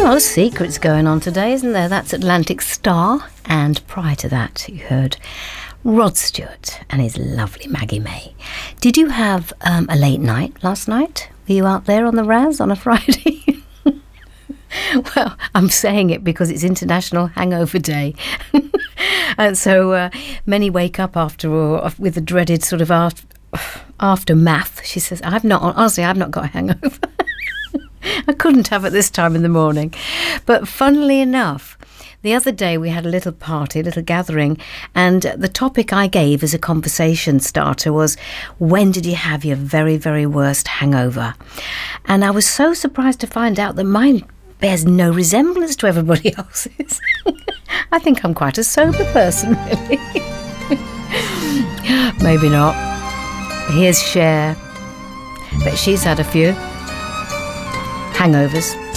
Well, Secrets going on today, isn't there? That's Atlantic Star. And prior to that, you heard Rod Stewart and his lovely Maggie May. Did you have a late night last night? Were you out there on the Raz on a Friday? Well, I'm saying it because it's International Hangover Day. And so many wake up with the dreaded sort of aftermath. She says, I've not got a hangover. I couldn't have it this time in the morning. But funnily enough, the other day we had a little party, a little gathering, and the topic I gave as a conversation starter was, when did you have your very, very worst hangover? And I was so surprised to find out that mine bears no resemblance to everybody else's. I think I'm quite a sober person, really. Maybe not. Here's Cher. But she's had a few hangovers.